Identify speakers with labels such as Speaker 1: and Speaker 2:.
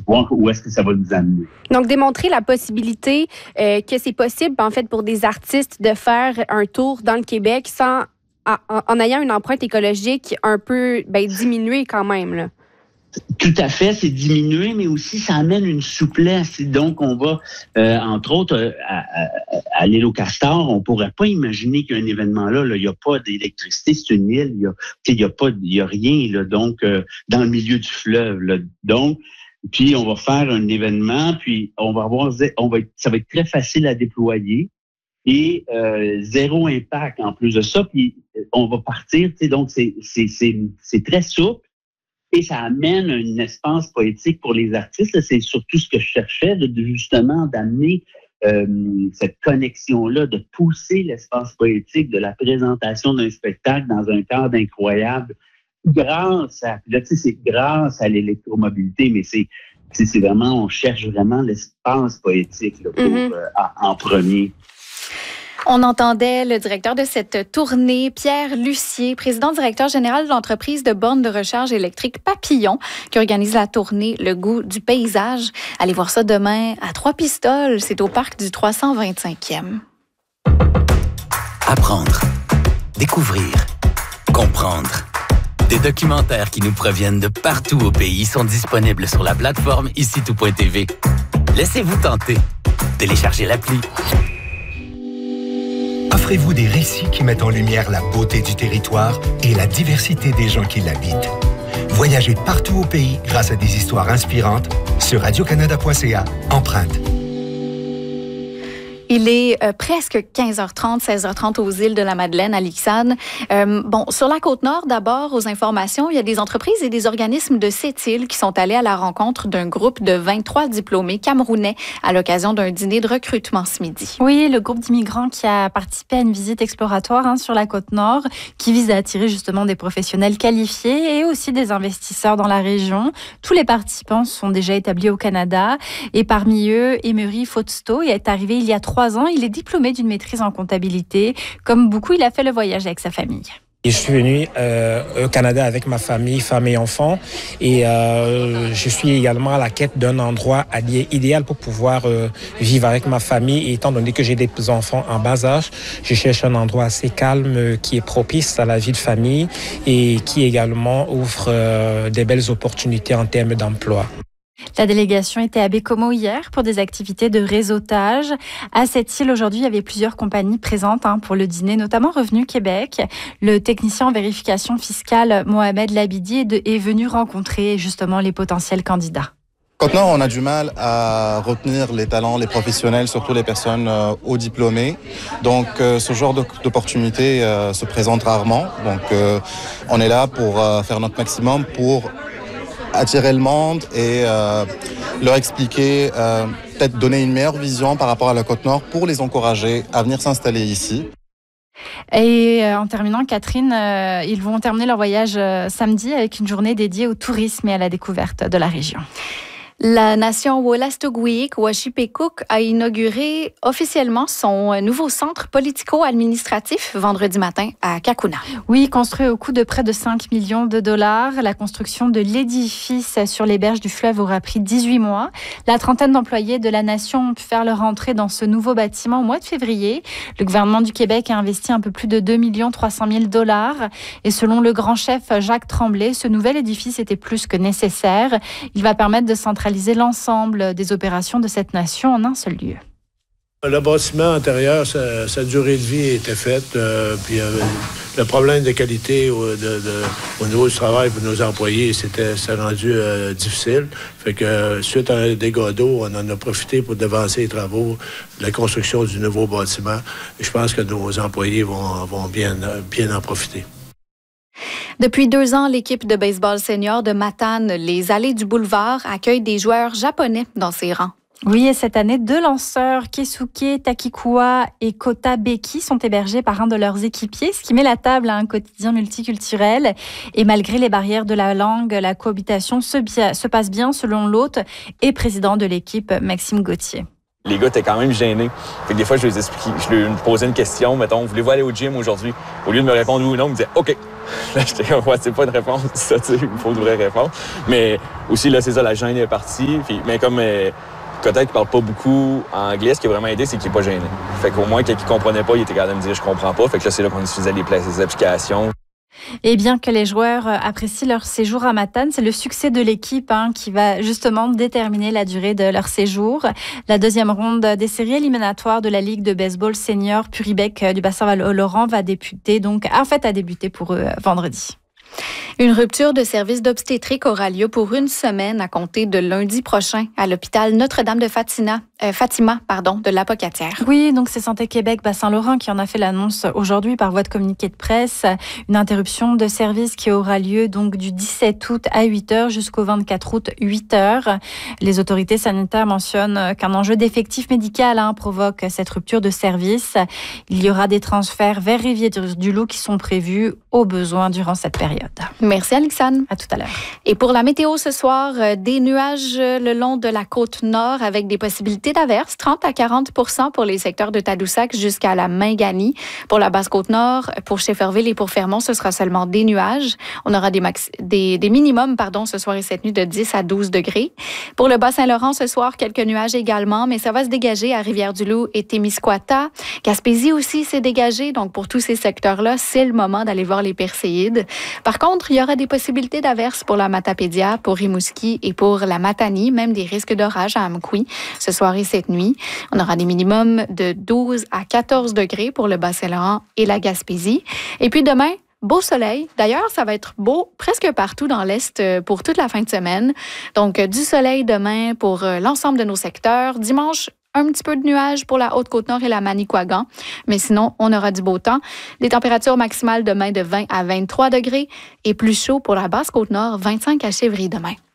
Speaker 1: voir où est-ce que ça va nous amener.
Speaker 2: Donc, démontrer la possibilité que c'est possible, en fait, pour des artistes de faire un tour dans le Québec en ayant une empreinte écologique un peu diminuée quand même, là.
Speaker 1: Tout à fait, c'est diminué, mais aussi ça amène une souplesse. Donc, on va, entre autres, à l'île aux Castors, on pourrait pas imaginer qu'un événement là, il n'y a pas d'électricité, c'est une île, il y a rien là, donc dans le milieu du fleuve. Là. Donc, puis on va faire un événement, puis ça va être très facile à déployer et zéro impact en plus de ça. Puis on va partir, donc c'est très souple. Et ça amène un espace poétique pour les artistes. C'est surtout ce que je cherchais, justement, d'amener cette connexion-là, de pousser l'espace poétique de la présentation d'un spectacle dans un cadre incroyable, c'est grâce à l'électromobilité, mais c'est vraiment, on cherche vraiment l'espace poétique là, en premier.
Speaker 3: On entendait le directeur de cette tournée, Pierre Lucier, président-directeur général de l'entreprise de bornes de recharge électrique Papillon, qui organise la tournée Le goût du paysage. Allez voir ça demain à Trois-Pistoles. C'est au parc du 325e.
Speaker 4: Apprendre, découvrir, comprendre. Des documentaires qui nous proviennent de partout au pays sont disponibles sur la plateforme icitout.tv. Laissez-vous tenter. Téléchargez l'appli.
Speaker 5: Offrez-vous des récits qui mettent en lumière la beauté du territoire et la diversité des gens qui l'habitent. Voyagez partout au pays grâce à des histoires inspirantes sur radiocanada.ca. Empreinte.
Speaker 3: Il est presque 15h30, 16h30 aux îles de la Madeleine, à Lixane. Sur la Côte-Nord, d'abord, aux informations, il y a des entreprises et des organismes de cette île qui sont allés à la rencontre d'un groupe de 23 diplômés camerounais à l'occasion d'un dîner de recrutement ce midi.
Speaker 6: Oui, le groupe d'immigrants qui a participé à une visite exploratoire sur la Côte-Nord qui vise à attirer justement des professionnels qualifiés et aussi des investisseurs dans la région. Tous les participants sont déjà établis au Canada et parmi eux, Emery Fausto est arrivé il y a 3 ans. Il est diplômé d'une maîtrise en comptabilité. Comme beaucoup, il a fait le voyage avec sa famille.
Speaker 7: Et je suis venu au Canada avec ma famille, femme et enfants. Et je suis également à la quête d'un endroit idéal pour pouvoir vivre avec ma famille. Et étant donné que j'ai des enfants en bas âge, je cherche un endroit assez calme qui est propice à la vie de famille et qui également offre des belles opportunités en termes d'emploi.
Speaker 6: La délégation était à Bécomo hier pour des activités de réseautage. À cette île, aujourd'hui, il y avait plusieurs compagnies présentes pour le dîner, notamment Revenu Québec. Le technicien en vérification fiscale, Mohamed Labidi, est venu rencontrer justement les potentiels candidats.
Speaker 8: Côte-Nord, on a du mal à retenir les talents, les professionnels, surtout les personnes hauts diplômées. Donc, ce genre d'opportunité se présente rarement. Donc, on est là pour faire notre maximum pour attirer le monde et leur expliquer, peut-être donner une meilleure vision par rapport à la Côte-Nord pour les encourager à venir s'installer ici.
Speaker 6: Et en terminant, Catherine, ils vont terminer leur voyage samedi avec une journée dédiée au tourisme et à la découverte de la région.
Speaker 3: La nation Wolastoqiyik, Washipekuk, a inauguré officiellement son nouveau centre politico-administratif vendredi matin à Kakuna.
Speaker 6: Oui, construit au coût de près de 5 millions de dollars. La construction de l'édifice sur les berges du fleuve aura pris 18 mois. La trentaine d'employés de la nation ont pu faire leur entrée dans ce nouveau bâtiment au mois de février. Le gouvernement du Québec a investi un peu plus de 2 300 000 dollars. Et selon le grand chef Jacques Tremblay, ce nouvel édifice était plus que nécessaire. Il va permettre de centraliser l'ensemble des opérations de cette nation en un seul lieu.
Speaker 9: Le bâtiment intérieur, sa durée de vie était faite. Puis le problème de qualité au niveau du travail pour nos employés, c'était rendu difficile. Fait que suite à un dégât d'eau, on en a profité pour devancer les travaux de la construction du nouveau bâtiment. Et je pense que nos employés vont bien en profiter.
Speaker 3: Depuis 2 ans, l'équipe de baseball senior de Matane, les Allées du Boulevard, accueille des joueurs japonais dans ses rangs.
Speaker 6: Oui, et cette année, 2 lanceurs, Keisuke Takikuwa et Kota Beki, sont hébergés par un de leurs équipiers, ce qui met la table à un quotidien multiculturel. Et malgré les barrières de la langue, la cohabitation se passe bien selon l'hôte et président de l'équipe, Maxime Gauthier.
Speaker 10: Les gars étaient quand même gênés. Fait que des fois, je leur posais une question, mettons, voulez-vous aller au gym aujourd'hui? Au lieu de me répondre oui ou non, ils me disaient OK. Là, j'étais comme, ouais, c'est pas une réponse, ça, tu sais, il faut une vraie réponse. Mais aussi, là, c'est ça, la gêne est partie. Puis, mais comme Kotek qui parle pas beaucoup anglais, ce qui a vraiment aidé, c'est qu'il est pas gêné. Fait qu'au moins, quelqu'un qui comprenait pas, il était capable de me dire, je comprends pas. Fait que là, c'est là qu'on utilisait les applications.
Speaker 6: Et bien que les joueurs apprécient leur séjour à Matane, c'est le succès de l'équipe qui va justement déterminer la durée de leur séjour. La deuxième ronde des séries éliminatoires de la Ligue de baseball senior Puribec du bassin Val-Laurent a débuté pour eux vendredi.
Speaker 3: Une rupture de service d'obstétrique aura lieu pour une semaine à compter de lundi prochain à l'hôpital Notre-Dame de Fatima de l'Apocatière.
Speaker 6: Oui, donc c'est Santé Québec Bassin-Laurent qui en a fait l'annonce aujourd'hui par voie de communiqué de presse. Une interruption de service qui aura lieu donc du 17 août à 8h jusqu'au 24 août 8h. Les autorités sanitaires mentionnent qu'un enjeu d'effectif médical provoque cette rupture de service. Il y aura des transferts vers Rivière-du-Loup qui sont prévus au besoin durant cette période.
Speaker 3: Merci Alexandre.
Speaker 6: À tout à l'heure.
Speaker 3: Et pour la météo ce soir, des nuages le long de la côte nord avec des possibilités d'averses, 30 à 40 % pour les secteurs de Tadoussac jusqu'à la Mingani. Pour la Basse-Côte-Nord, pour Shefferville et pour Fermont, ce sera seulement des nuages. On aura des minimums ce soir et cette nuit de 10 à 12 degrés. Pour le Bas-Saint-Laurent, ce soir, quelques nuages également, mais ça va se dégager à Rivière-du-Loup et Témiscouata. Gaspésie aussi s'est dégagé, donc pour tous ces secteurs-là, c'est le moment d'aller voir les Perséides. Par contre, il y aura des possibilités d'averses pour la Matapédia, pour Rimouski et pour la Matanie, même des risques d'orage à Amqui ce soir et cette nuit. On aura des minimums de 12 à 14 degrés pour le Bas-Saint-Laurent et la Gaspésie. Et puis demain, beau soleil. D'ailleurs, ça va être beau presque partout dans l'Est pour toute la fin de semaine. Donc, du soleil demain pour l'ensemble de nos secteurs. Dimanche, un petit peu de nuages pour la Haute-Côte-Nord et la Manicouagan. Mais sinon, on aura du beau temps. Des températures maximales demain de 20 à 23 degrés et plus chaud pour la Basse-Côte-Nord, 25 à Chevry demain.